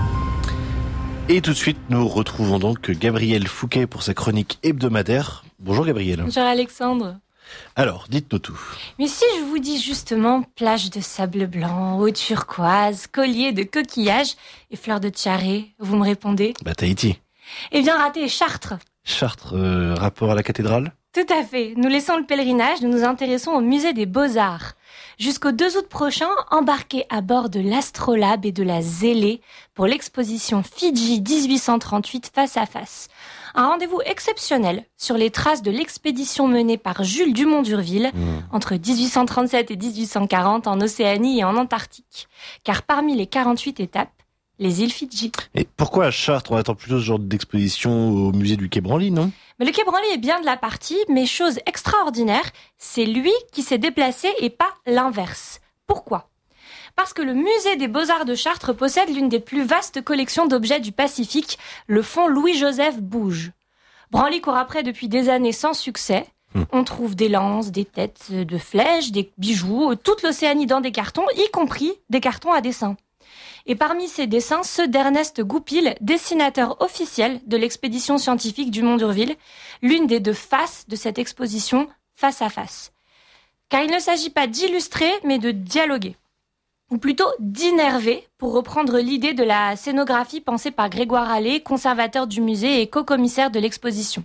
Et tout de suite, nous retrouvons donc Gabrielle Fouquet pour sa chronique hebdomadaire. Bonjour Gabrielle. Bonjour Alexandre. Alors, dites-nous tout. Mais si je vous dis justement plage de sable blanc, eau turquoise, collier de coquillages et fleurs de tiare, vous me répondez ? Tahiti. Eh bien raté, Chartres. Chartres, rapport à la cathédrale ? Tout à fait. Nous laissons le pèlerinage, nous nous intéressons au musée des Beaux-Arts. Jusqu'au 2 août prochain, embarquez à bord de l'Astrolabe et de la Zélée pour l'exposition Fidji 1838 face à face. Un rendez-vous exceptionnel sur les traces de l'expédition menée par Jules Dumont d'Urville entre 1837 et 1840 en Océanie et en Antarctique. Car parmi les 48 étapes, les îles Fidji. Et pourquoi à Chartres on attend plutôt ce genre d'exposition au musée du Quai Branly, non ? Mais le Quai Branly est bien de la partie, mais chose extraordinaire, c'est lui qui s'est déplacé et pas l'inverse. Pourquoi ? Parce que le musée des Beaux-Arts de Chartres possède l'une des plus vastes collections d'objets du Pacifique, le fonds Louis-Joseph Bouge. Branly court après depuis des années sans succès. On trouve des lances, des têtes de flèches, des bijoux, toute l'Océanie dans des cartons, y compris des cartons à dessin. Et parmi ces dessins, ceux d'Ernest Goupil, dessinateur officiel de l'expédition scientifique Dumont d'Urville, l'une des deux faces de cette exposition face à face. Car il ne s'agit pas d'illustrer, mais de dialoguer. Ou plutôt d'innerver, pour reprendre l'idée de la scénographie pensée par Grégoire Hallé, conservateur du musée et co-commissaire de l'exposition.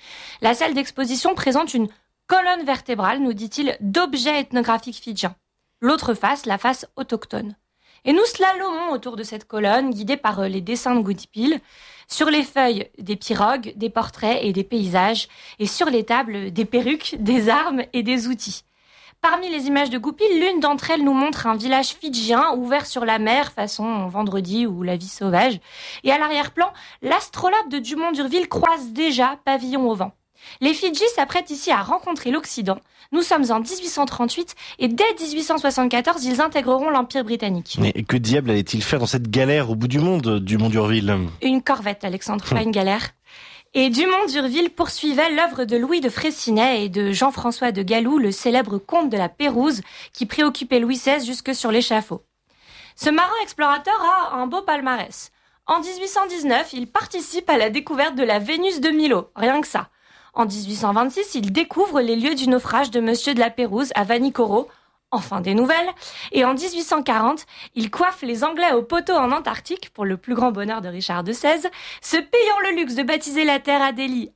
La salle d'exposition présente une colonne vertébrale, nous dit-il, d'objets ethnographiques fidjiens. L'autre face, la face autochtone. Et nous slalomons autour de cette colonne, guidée par les dessins de Goupil, sur les feuilles des pirogues, des portraits et des paysages, et sur les tables des perruques, des armes et des outils. Parmi les images de Goupil, l'une d'entre elles nous montre un village fidjien ouvert sur la mer, façon Vendredi ou La vie sauvage. Et à l'arrière-plan, l'astrolabe de Dumont d'Urville croise déjà pavillon au vent. Les Fidji s'apprêtent ici à rencontrer l'Occident. Nous sommes en 1838 et dès 1874, ils intégreront l'Empire britannique. Mais que diable allait-il faire dans cette galère au bout du monde, Dumont d'Urville ? Une corvette, Alexandre, pas une galère. Et Dumont d'Urville poursuivait l'œuvre de Louis de Freycinet et de Jean-François de Gallou, le célèbre comte de la Pérouse, qui préoccupait Louis XVI jusque sur l'échafaud. Ce marin explorateur a un beau palmarès. En 1819, il participe à la découverte de la Vénus de Milo, rien que ça. En 1826, il découvre les lieux du naufrage de Monsieur de la Pérouse à Vanikoro, enfin des nouvelles. Et en 1840, il coiffe les Anglais au poteau en Antarctique, pour le plus grand bonheur de Richard XVI, se payant le luxe de baptiser la terre Adélie,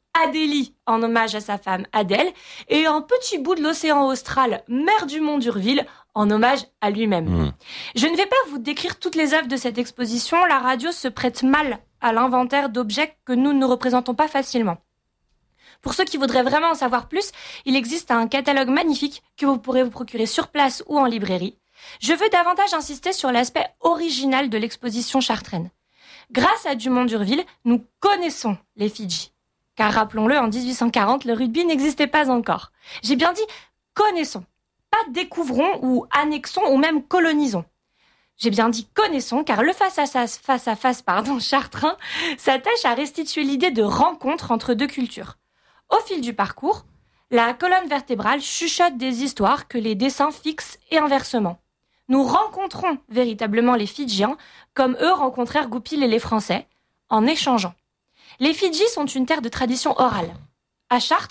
en hommage à sa femme Adèle, et un petit bout de l'océan austral, mer Dumont d'Urville, en hommage à lui-même. Je ne vais pas vous décrire toutes les œuvres de cette exposition, la radio se prête mal à l'inventaire d'objets que nous ne représentons pas facilement. Pour ceux qui voudraient vraiment en savoir plus, il existe un catalogue magnifique que vous pourrez vous procurer sur place ou en librairie. Je veux davantage insister sur l'aspect original de l'exposition chartraine. Grâce à Dumont d'Urville, nous connaissons les Fidji. Car rappelons-le, en 1840, le rugby n'existait pas encore. J'ai bien dit connaissons, pas découvrons ou annexons ou même colonisons. J'ai bien dit connaissons, car le face-à-face chartrain s'attache à restituer l'idée de rencontre entre deux cultures. Au fil du parcours, la colonne vertébrale chuchote des histoires que les dessins fixent et inversement. Nous rencontrons véritablement les Fidjiens, comme eux rencontrèrent Goupil et les Français, en échangeant. Les Fidji sont une terre de tradition orale. À Chartres,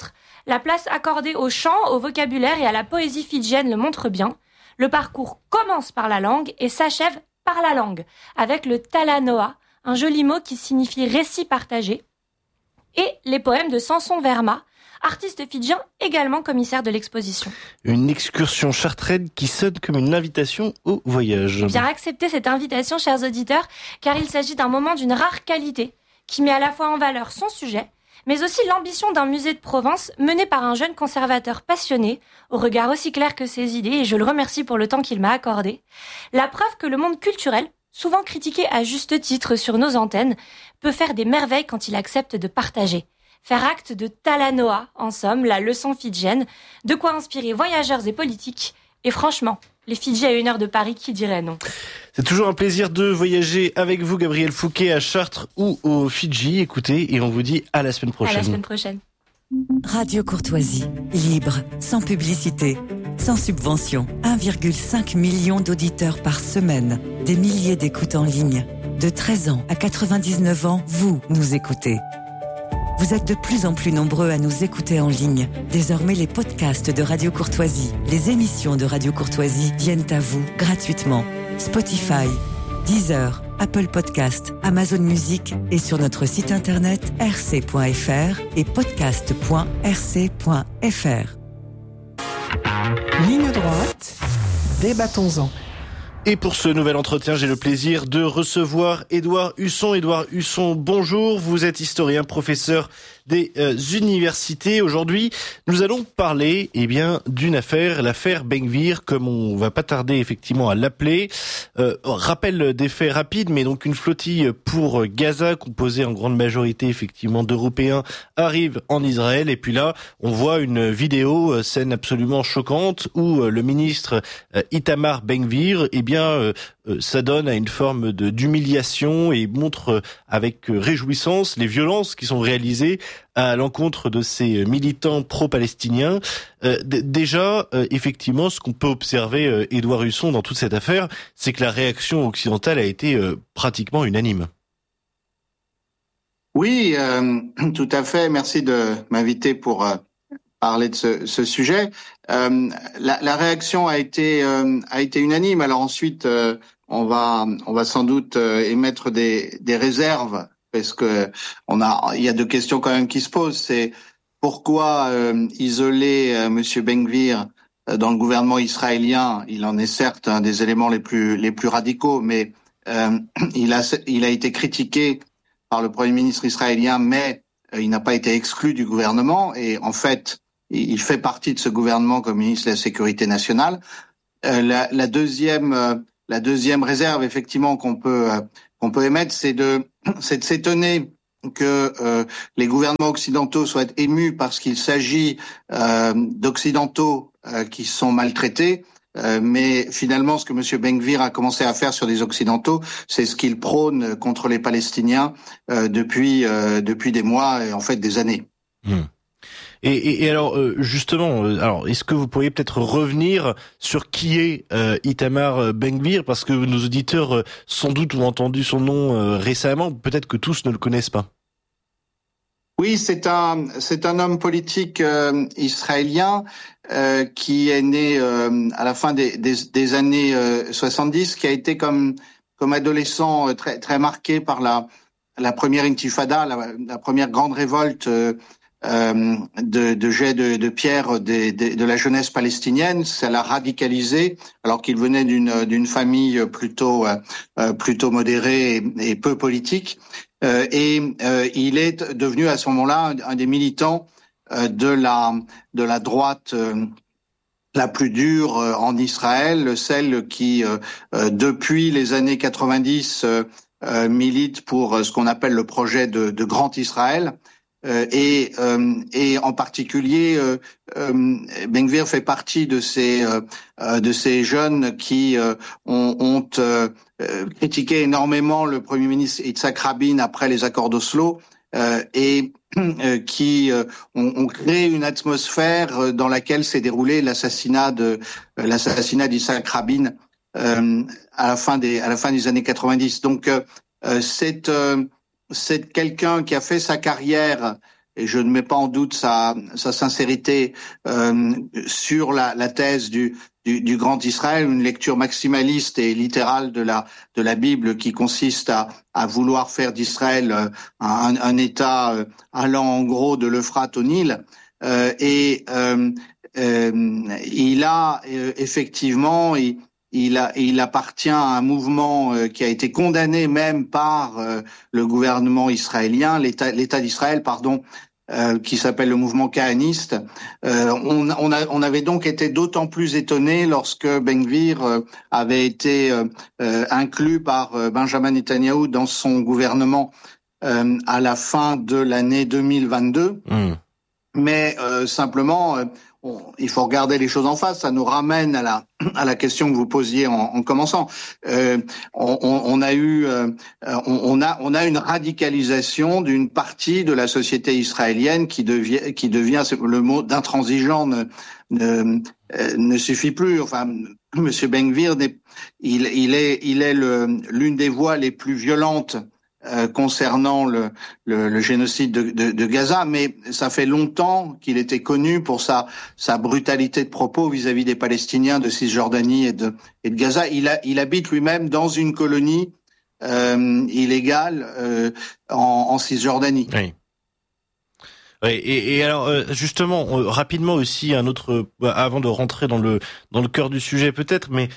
La place accordée au chant, au vocabulaire et à la poésie fidjienne le montre bien. Le parcours commence par la langue et s'achève par la langue, avec le talanoa, un joli mot qui signifie récit partagé, et les poèmes de Samson Verma, artiste fidjien également commissaire de l'exposition. Une excursion chartraine qui sonne comme une invitation au voyage. Bien acceptez cette invitation, chers auditeurs, car il s'agit d'un moment d'une rare qualité, qui met à la fois en valeur son sujet, mais aussi l'ambition d'un musée de Provence mené par un jeune conservateur passionné, au regard aussi clair que ses idées, et je le remercie pour le temps qu'il m'a accordé. La preuve que le monde culturel, souvent critiqué à juste titre sur nos antennes, peut faire des merveilles quand il accepte de partager. Faire acte de talanoa, en somme, la leçon fidjienne, de quoi inspirer voyageurs et politiques. Et franchement, les Fidji à 1 heure de Paris, qui dirait non? C'est toujours un plaisir de voyager avec vous, Gabriel Fouquet, à Chartres ou aux Fidji. Écoutez, et on vous dit à la semaine prochaine. À la semaine prochaine. Radio Courtoisie, libre, sans publicité, sans subvention. 1,5 million d'auditeurs par semaine, des milliers d'écoutes en ligne. De 13 ans à 99 ans, vous nous écoutez. Vous êtes de plus en plus nombreux à nous écouter en ligne. Désormais, les podcasts de Radio Courtoisie, les émissions de Radio Courtoisie viennent à vous gratuitement. Spotify, Deezer, Apple Podcast, Amazon Music et sur notre site internet rc.fr et podcast.rc.fr. Ligne droite, débattons-en. Et pour ce nouvel entretien, j'ai le plaisir de recevoir Édouard Husson. Édouard Husson, bonjour. Vous êtes historien, professeur des universités. Aujourd'hui, nous allons parler, d'une affaire, l'affaire Ben-Gvir, comme on va pas tarder effectivement à l'appeler. Rappel des faits rapides, mais donc une flottille pour Gaza, composée en grande majorité effectivement d'Européens, arrive en Israël. Et puis là, on voit une vidéo, scène absolument choquante, où le ministre Itamar Ben-Gvir, s'adonne à une forme d'humiliation et montre avec réjouissance les violences qui sont réalisées à l'encontre de ces militants pro-palestiniens. Déjà, effectivement, ce qu'on peut observer, Édouard Husson, dans toute cette affaire, c'est que la réaction occidentale a été pratiquement unanime. Oui, tout à fait. Merci de m'inviter pour parler de ce sujet. La réaction a été unanime. Alors ensuite, on va sans doute émettre des réserves, parce que il y a deux questions quand même qui se posent. C'est pourquoi isoler Monsieur Ben-Gvir dans le gouvernement israélien. Il en est certes un des éléments les plus radicaux, mais il a été critiqué par le Premier ministre israélien, mais il n'a pas été exclu du gouvernement. Et en fait, il fait partie de ce gouvernement comme ministre de la Sécurité nationale. La deuxième réserve, effectivement, qu'on peut émettre, c'est de s'étonner que les gouvernements occidentaux soient émus parce qu'il s'agit d'occidentaux qui sont maltraités. Mais finalement, ce que M. Ben-Gvir a commencé à faire sur des occidentaux, c'est ce qu'il prône contre les Palestiniens depuis des mois et en fait des années. Et alors justement, est-ce que vous pourriez peut-être revenir sur qui est Itamar Ben-Gvir, parce que nos auditeurs sans doute ont entendu son nom récemment, peut-être que tous ne le connaissent pas. Oui, c'est un homme politique israélien qui est né à la fin des années 70, qui a été comme adolescent très très marqué par la première intifada, la première grande révolte de jets de pierre de la jeunesse palestinienne. Ça l'a radicalisé, alors qu'il venait d'une famille plutôt modérée et peu politique. Il est devenu à ce moment-là un des militants de la droite la plus dure en Israël, celle qui depuis les années 90 milite pour ce qu'on appelle le projet de Grand Israël. Et en particulier, Ben-Gvir fait partie de ces jeunes qui ont critiqué énormément le Premier ministre Yitzhak Rabin après les accords d'Oslo et qui ont créé une atmosphère dans laquelle s'est déroulé l'assassinat d'Yitzhak Rabin à la fin des années 90. Donc c'est quelqu'un qui a fait sa carrière et je ne mets pas en doute sa sincérité sur la thèse du grand Israël, une lecture maximaliste et littérale de la Bible qui consiste à vouloir faire d'Israël un État allant en gros de l'Euphrate au Nil. Il a effectivement, il appartient à un mouvement qui a été condamné même par le gouvernement israélien, l'État d'Israël, pardon, qui s'appelle le mouvement kahaniste. On avait donc été d'autant plus étonnés lorsque Ben Gvir avait été inclus par Benjamin Netanyahou dans son gouvernement à la fin de l'année 2022. Mais simplement, il faut regarder les choses en face. Ça nous ramène à la question que vous posiez en commençant. On a une radicalisation d'une partie de la société israélienne qui devient le mot d'intransigeant ne suffit plus. Enfin, Monsieur Ben Gvir, il est l'une des voix les plus violentes concernant le génocide de Gaza, mais ça fait longtemps qu'il était connu pour sa brutalité de propos vis-à-vis des Palestiniens de Cisjordanie et de Gaza. Il habite lui-même dans une colonie illégale en Cisjordanie. Oui. Oui, et alors justement rapidement aussi un autre avant de rentrer dans le cœur du sujet peut-être, mais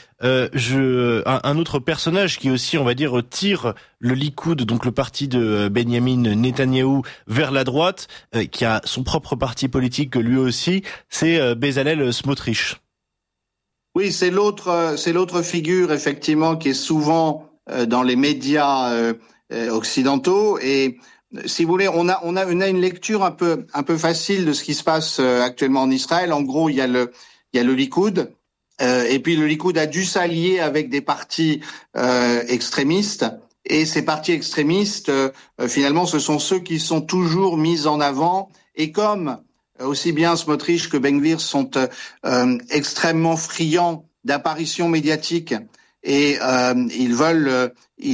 un autre personnage qui aussi on va dire tire le Likoud, donc le parti de Benjamin Netanyahou, vers la droite, qui a son propre parti politique lui aussi, c'est Bezalel Smotrich. Oui, c'est l'autre figure effectivement qui est souvent dans les médias occidentaux. Et si vous voulez, on a une lecture un peu facile de ce qui se passe actuellement en Israël. En gros, il y a le Likoud, et puis le Likoud a dû s'allier avec des partis extrémistes. Et ces partis extrémistes, finalement, ce sont ceux qui sont toujours mis en avant. Et comme aussi bien Smotrich que Ben Gvir sont extrêmement friands d'apparitions médiatiques, et ils veulent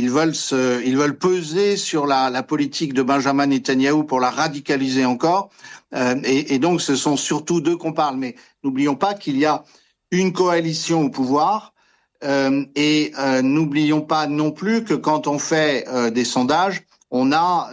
peser sur la politique de Benjamin Netanyahou pour la radicaliser encore, et donc ce sont surtout d'eux qu'on parle. Mais n'oublions pas qu'il y a une coalition au pouvoir, et n'oublions pas non plus que quand on fait des sondages, on a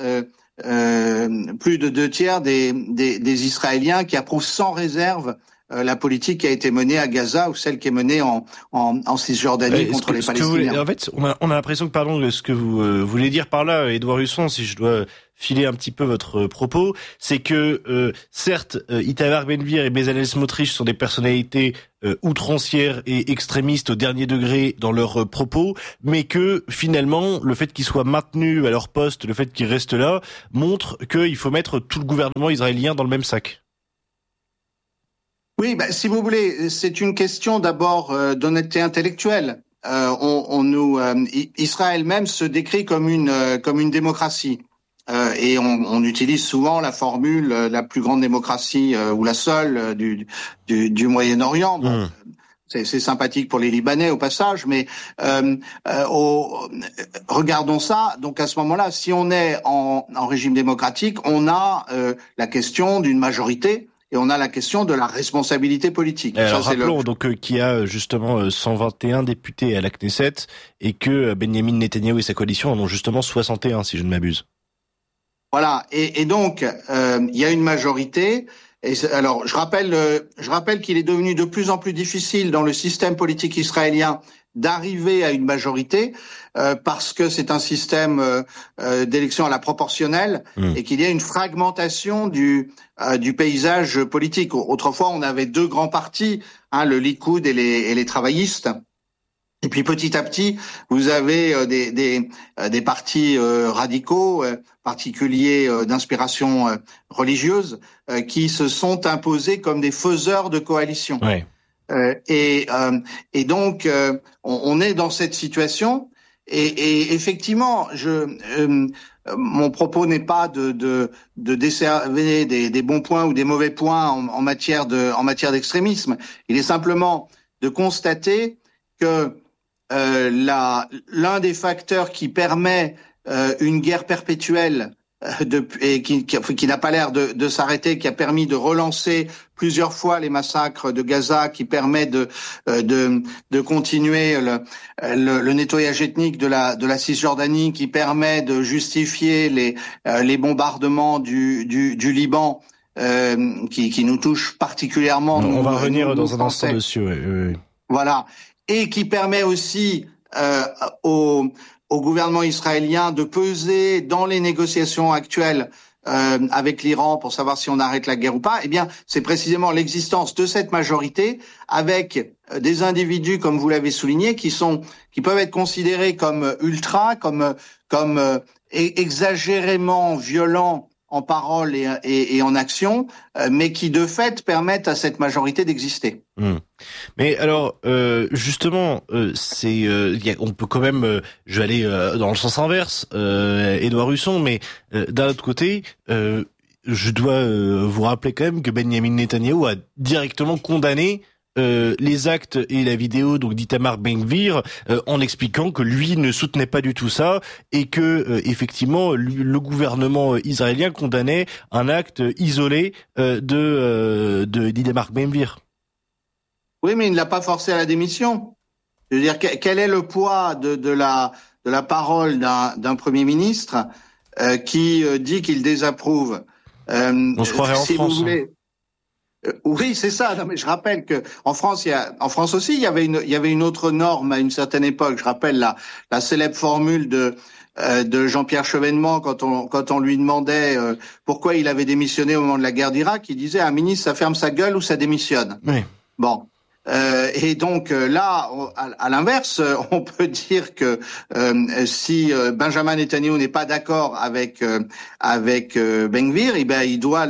plus de 2/3 des Israéliens qui approuvent sans réserve la politique qui a été menée à Gaza ou celle qui est menée en Cisjordanie contre les Palestiniens. En fait, on a l'impression que, pardon, ce que vous voulez dire par là, Édouard Husson, si je dois filer un petit peu votre propos, c'est que certes, Itamar Ben-Gvir et Bezalel Smotrich sont des personnalités outrancières et extrémistes au dernier degré dans leurs propos, mais que finalement, le fait qu'ils soient maintenus à leur poste, le fait qu'ils restent là, montre qu'il faut mettre tout le gouvernement israélien dans le même sac. Oui, si vous voulez, c'est une question d'abord d'honnêteté intellectuelle. Israël même se décrit comme une démocratie, et on utilise souvent la formule la plus grande démocratie ou la seule du Moyen-Orient. Bon, c'est sympathique pour les Libanais au passage, mais regardons ça. Donc à ce moment-là, si on est en régime démocratique, on a la question d'une majorité. Et on a la question de la responsabilité politique. Alors, rappelons donc qu'il y a justement 121 députés à la Knesset et que Benjamin Netanyahou et sa coalition en ont justement 61, si je ne m'abuse. Voilà. Et donc il y a une majorité. Et alors je rappelle qu'il est devenu de plus en plus difficile dans le système politique israélien d'arriver à une majorité parce que c'est un système d'élection à la proportionnelle et qu'il y a une fragmentation du paysage politique. Autrefois, on avait deux grands partis, le Likoud et les travaillistes. Et puis petit à petit, vous avez des partis radicaux, particuliers d'inspiration religieuse, qui se sont imposés comme des faiseurs de coalition. Ouais. Et donc on est dans cette situation et effectivement mon propos n'est pas de décerner des bons points ou des mauvais points en matière d'extrémisme. Il est simplement de constater que l'un des facteurs qui permet une guerre perpétuelle et qui n'a pas l'air de s'arrêter, qui a permis de relancer plusieurs fois les massacres de Gaza, qui permet de continuer le nettoyage ethnique de la Cisjordanie, qui permet de justifier les bombardements du Liban, qui nous touchent particulièrement. On va revenir dans un Français. instant dessus. Oui. Voilà, et qui permet aussi au gouvernement israélien de peser dans les négociations actuelles avec l'Iran pour savoir si on arrête la guerre ou pas. Eh bien, c'est précisément l'existence de cette majorité avec des individus, comme vous l'avez souligné, qui peuvent être considérés comme ultra, comme exagérément violents en parole et en action, mais qui de fait permettent à cette majorité d'exister. Mais alors, justement, on peut quand même, je vais aller dans le sens inverse, Édouard Husson, mais d'un autre côté, je dois vous rappeler quand même que Benyamin Netanyahou a directement condamné les actes et la vidéo donc d'Itamar Ben-Gvir en expliquant que lui ne soutenait pas du tout ça et que effectivement le gouvernement israélien condamnait un acte isolé d'Itamar Ben-Gvir. Oui, mais il ne l'a pas forcé à la démission. Je veux dire, quel est le poids de la parole d'un Premier ministre qui dit qu'il désapprouve On se croirait en si France. Vous voulez, oui, c'est ça. Non, mais je rappelle que en France aussi, il y avait une autre norme à une certaine époque. Je rappelle la célèbre formule de Jean-Pierre Chevènement quand on lui demandait pourquoi il avait démissionné au moment de la guerre d'Irak, il disait un ministre, ça ferme sa gueule ou ça démissionne. Oui. Bon. Et donc là, à l'inverse, on peut dire que si Benjamin Netanyahou n'est pas d'accord avec Ben-Gvir, eh ben il doit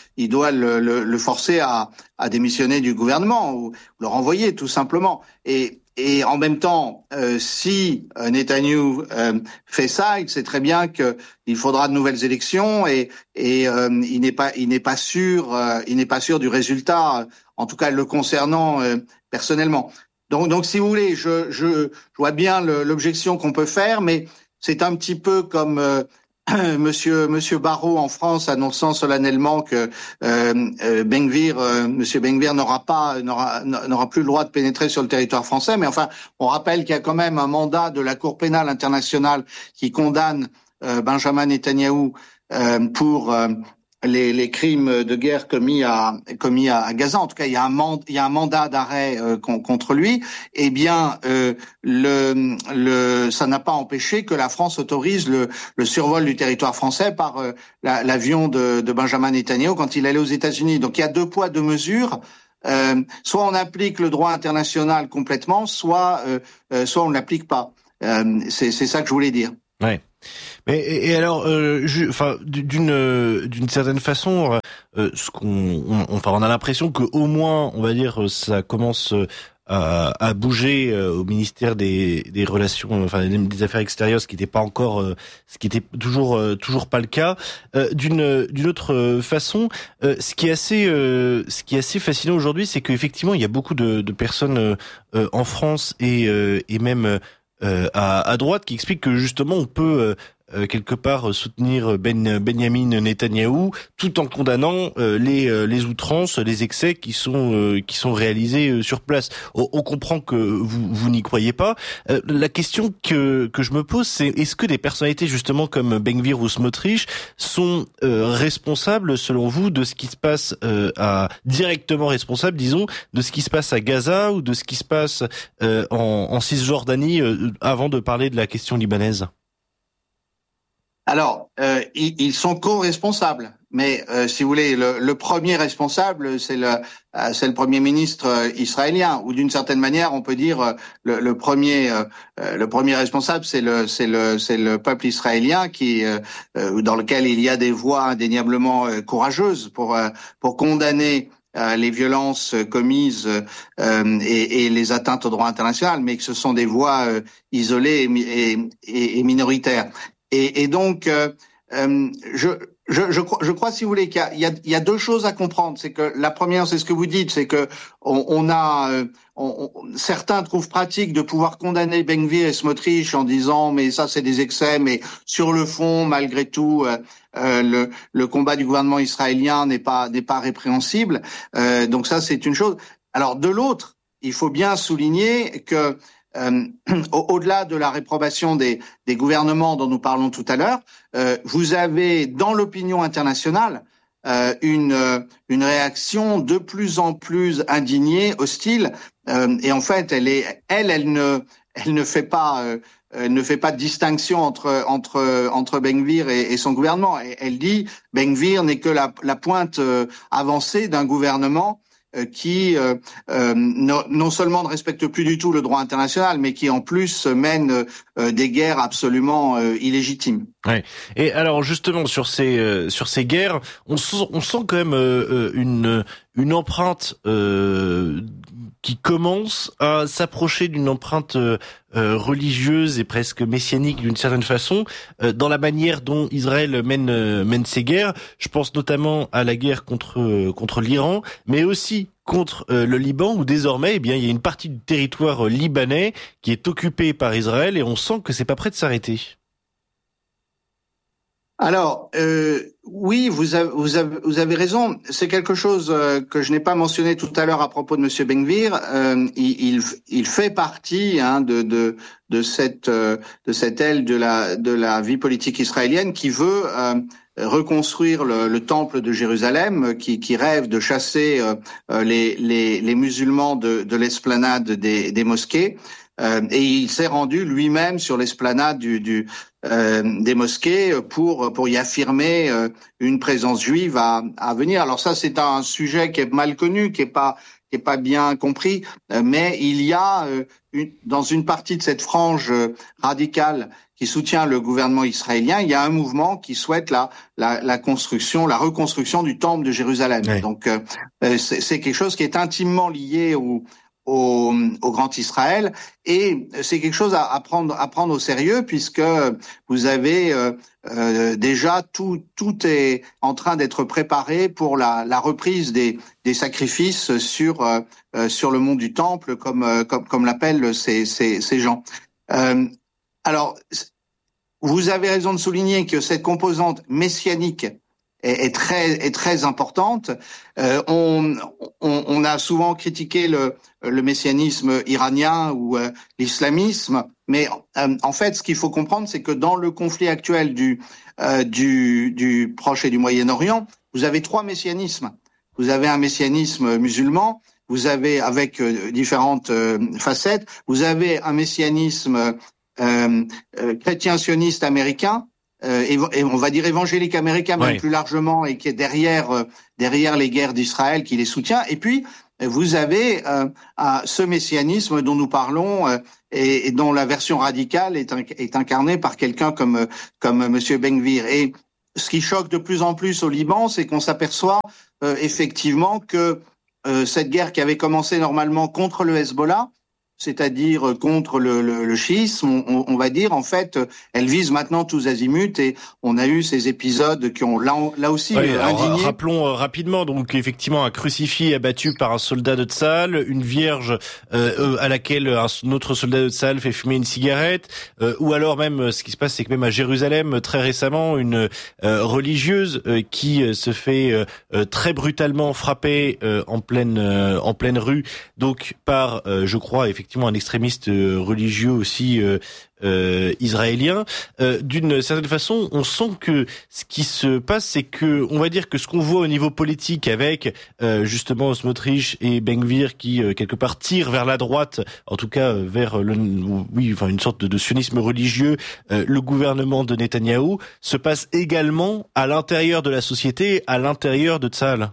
le forcer à démissionner du gouvernement ou le renvoyer tout simplement. Et en même temps, si Netanyahou fait ça, il sait très bien que il faudra de nouvelles élections et il n'est pas sûr du résultat, en tout cas le concernant personnellement. Donc si vous voulez, je vois bien l'objection qu'on peut faire, mais c'est un petit peu comme Monsieur Barrot en France annonçant solennellement que Monsieur Ben-Gvir n'aura plus le droit de pénétrer sur le territoire français. Mais enfin, on rappelle qu'il y a quand même un mandat de la Cour pénale internationale qui condamne Benjamin Netanyahou pour les crimes de guerre commis à Gaza. En tout cas, il y a un mandat d'arrêt contre lui. Eh bien, ça n'a pas empêché que la France autorise le survol du territoire français par l'avion de Benjamin Netanyahou quand il allait aux États-Unis. Donc, il y a deux poids, deux mesures. Soit on applique le droit international complètement, soit on ne l'applique pas. C'est ça que je voulais dire. Ouais. Mais et alors, d'une certaine façon, on a l'impression que au moins, on va dire, ça commence à bouger au ministère des relations, des affaires extérieures, ce qui n'était pas encore, ce qui était toujours pas le cas. D'une autre façon, ce qui est assez fascinant aujourd'hui, c'est qu'effectivement, il y a beaucoup de personnes en France et même à droite qui expliquent que justement on peut quelque part soutenir Benyamin Netanyahou tout en condamnant les outrances, les excès qui sont réalisés sur place. On comprend que vous n'y croyez pas. La question que je me pose, c'est est-ce que des personnalités justement comme Ben-Gvir ou Smotrich sont responsables selon vous de ce qui se passe directement responsables, disons, de ce qui se passe à Gaza ou de ce qui se passe en Cisjordanie avant de parler de la question libanaise? Alors, ils sont co-responsables, mais si vous voulez, le premier responsable, c'est le Premier ministre israélien, ou d'une certaine manière, on peut dire le premier responsable, c'est le peuple israélien dans lequel il y a des voix indéniablement courageuses pour condamner les violences commises et les atteintes au droit international, mais que ce sont des voix isolées et minoritaires. Et donc, Je crois, si vous voulez, qu'il y a deux choses à comprendre. C'est que la première, c'est ce que vous dites, c'est que certains trouvent pratique de pouvoir condamner Ben-Gvir et Smotrich en disant mais ça c'est des excès, mais sur le fond, malgré tout, le combat du gouvernement israélien n'est pas répréhensible. Donc ça c'est une chose. Alors de l'autre, il faut bien souligner que au-delà de la réprobation des gouvernements dont nous parlons tout à l'heure, vous avez dans l'opinion internationale une réaction de plus en plus indignée, hostile, et en fait elle ne fait pas de distinction entre Ben-Gvir et son gouvernement. Elle dit Ben-Gvir n'est que la pointe avancée d'un gouvernement qui non seulement ne respecte plus du tout le droit international, mais qui en plus mène des guerres absolument illégitimes. Ouais. Et alors justement sur ces guerres, on sent quand même une empreinte qui commence à s'approcher d'une empreinte religieuse et presque messianique d'une certaine façon dans la manière dont Israël mène ses guerres. Je pense notamment à la guerre contre l'Iran, mais aussi contre le Liban où désormais il y a une partie du territoire libanais qui est occupée par Israël et on sent que c'est pas prêt de s'arrêter. Alors oui, vous avez raison. C'est quelque chose que je n'ai pas mentionné tout à l'heure à propos de Monsieur Ben-Gvir. Il fait partie de cette aile de la vie politique israélienne qui veut reconstruire le temple de Jérusalem, qui rêve de chasser les musulmans de l'esplanade des mosquées. Et il s'est rendu lui-même sur l'esplanade des mosquées pour y affirmer une présence juive à venir. Alors ça, c'est un sujet qui est mal connu, qui est pas bien compris, mais il y a dans une partie de cette frange radicale qui soutient le gouvernement israélien, il y a un mouvement qui souhaite la reconstruction du temple de Jérusalem. Oui. Donc c'est quelque chose qui est intimement lié au Grand Israël, et c'est quelque chose à prendre au sérieux, puisque vous avez déjà tout est en train d'être préparé pour la reprise des sacrifices sur le mont du Temple, comme l'appellent ces gens. Alors, vous avez raison de souligner que cette composante messianique est très importante. On a souvent critiqué le messianisme iranien ou l'islamisme, mais en fait, ce qu'il faut comprendre, c'est que dans le conflit actuel du Proche et du Moyen-Orient, vous avez trois messianismes. Vous avez un messianisme musulman, vous avez avec différentes facettes, vous avez un messianisme chrétien sioniste américain, et on va dire évangélique américain, même plus largement, et qui est derrière les guerres d'Israël, qui les soutient. Et puis vous avez ce messianisme dont nous parlons et dont la version radicale est incarnée par quelqu'un comme Monsieur Ben-Gvir. Et ce qui choque de plus en plus au Liban, c'est qu'on s'aperçoit effectivement que cette guerre qui avait commencé normalement contre le Hezbollah, c'est-à-dire contre le chiisme, on va dire, en fait, elle vise maintenant tous azimuts, et on a eu ces épisodes qui ont là aussi indigné. Rappelons rapidement, donc effectivement un crucifix abattu par un soldat de Tsahal, une vierge à laquelle un autre soldat de Tsahal fait fumer une cigarette, ou alors même ce qui se passe, c'est que même à Jérusalem très récemment, une religieuse qui se fait très brutalement frapper en pleine rue, donc par je crois effectivement un extrémiste religieux aussi israélien. D'une certaine façon, on sent que ce qui se passe, c'est que on va dire que ce qu'on voit au niveau politique avec justement Smotrich et Ben-Gvir qui quelque part tirent vers la droite, en tout cas vers une sorte de sionisme religieux, le gouvernement de Netanyahou, se passe également à l'intérieur de la société, à l'intérieur de Tsahal.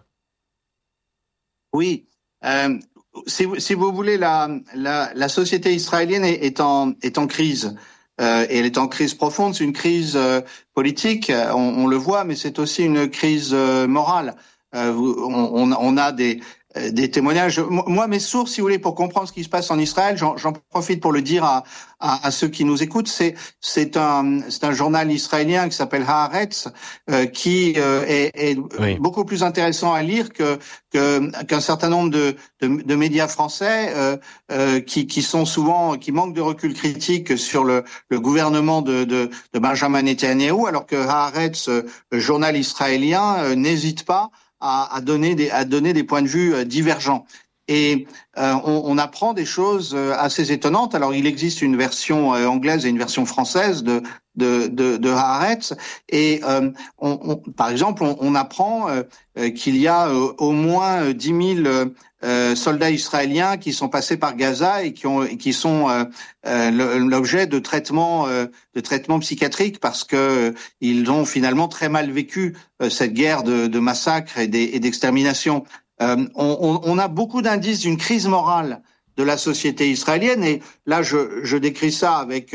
Oui. Si vous voulez, la société israélienne est en crise, et elle est en crise profonde. C'est une crise politique, on le voit, mais c'est aussi une crise morale. On a des témoignages. Moi, mes sources, si vous voulez, pour comprendre ce qui se passe en Israël, j'en profite pour le dire à ceux qui nous écoutent. C'est un journal israélien qui s'appelle Haaretz, qui est oui. beaucoup plus intéressant à lire qu'un certain nombre de médias français qui sont souvent, qui manquent de recul critique sur le gouvernement de Benjamin Netanyahou, alors que Haaretz, le journal israélien, n'hésite pas à donner des points de vue divergents. Et on apprend des choses assez étonnantes. Alors, il existe une version anglaise et une version française de Haaretz. Et par exemple, on apprend qu'il y a au moins 10 000 soldats israéliens qui sont passés par Gaza et qui sont l'objet de traitements psychiatriques parce que ils ont finalement très mal vécu cette guerre de massacre et d'extermination. On a beaucoup d'indices d'une crise morale de la société israélienne, et là je décris ça avec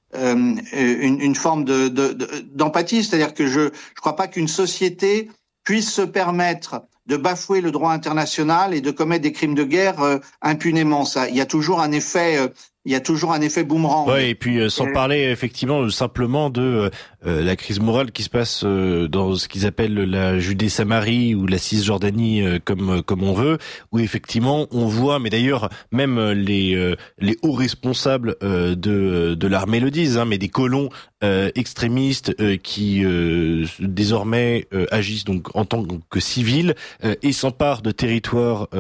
une forme d'empathie, c'est-à-dire que je crois pas qu'une société puisse se permettre de bafouer le droit international et de commettre des crimes de guerre impunément. Il y a toujours un effet boomerang. Ouais, et puis sans parler effectivement simplement de la crise morale qui se passe dans ce qu'ils appellent la Judée-Samarie ou la Cisjordanie, comme on veut, où effectivement on voit, mais d'ailleurs même les hauts responsables de l'armée le disent, mais des colons extrémistes qui désormais agissent donc en tant que civils et s'emparent de territoires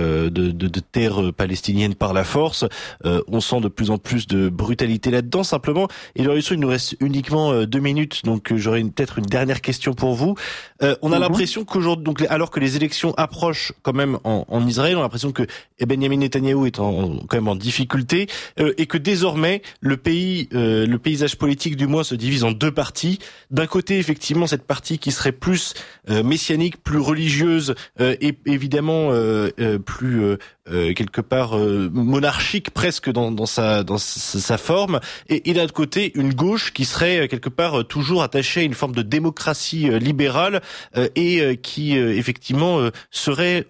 de terres palestiniennes par la force. On sent de plus en plus de brutalité là-dedans. Simplement, il nous reste uniquement 2 minutes, donc j'aurais peut-être une dernière question pour vous. On a l'impression qu'aujourd'hui, donc alors que les élections approchent quand même en Israël, on a l'impression que Benjamin Netanyahou est quand même en difficulté et que désormais le paysage politique du moins se divise en 2 parties. D'un côté, effectivement, cette partie qui serait plus messianique, plus religieuse et évidemment plus quelque part monarchique presque dans sa forme, et d'un autre côté une gauche qui serait quelque part toujours attachée à une forme de démocratie libérale et qui effectivement serait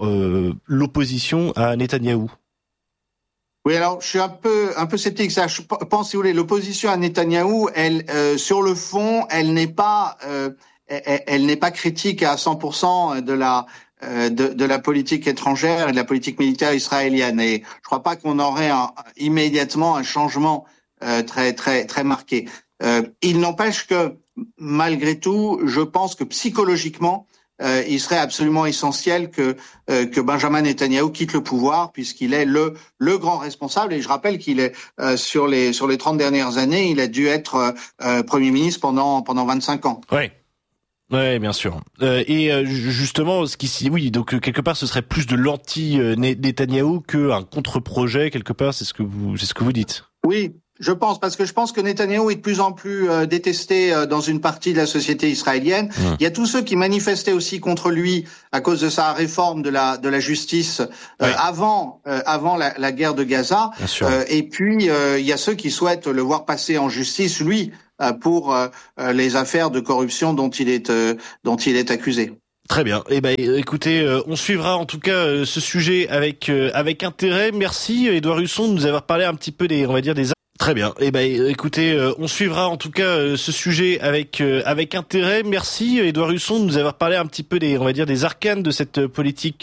l'opposition à Netanyahou. Oui, alors je suis un peu sceptique. Ça, je pense, si vous voulez, l'opposition à Netanyahou, elle, sur le fond, elle n'est pas critique à 100% de la politique étrangère et de la politique militaire israélienne. Et je crois pas qu'on aurait immédiatement un changement très très très marqué. Il n'empêche que malgré tout, je pense que psychologiquement, il serait absolument essentiel que Benjamin Netanyahou quitte le pouvoir, puisqu'il est le grand responsable. Et je rappelle qu'il est sur les 30 dernières années, il a dû être Premier ministre pendant 25 ans. Ouais. Ouais, bien sûr. Et justement, oui, donc quelque part, ce serait plus de l'anti-Netanyahou qu'un contre-projet quelque part. C'est ce que vous dites. Oui, je pense, parce que je pense que Netanyahou est de plus en plus détesté dans une partie de la société israélienne. Il y a tous ceux qui manifestaient aussi contre lui à cause de sa réforme de la justice avant la guerre de Gaza. Et puis il y a ceux qui souhaitent le voir passer en justice, lui, pour les affaires de corruption dont il est accusé. Très bien. Eh ben, écoutez, on suivra en tout cas ce sujet avec intérêt. Merci, Édouard Husson, de nous avoir parlé un petit peu des Très bien. Eh ben, écoutez, on suivra en tout cas ce sujet avec intérêt. Merci, Édouard Husson, de nous avoir parlé un petit peu des arcanes de cette politique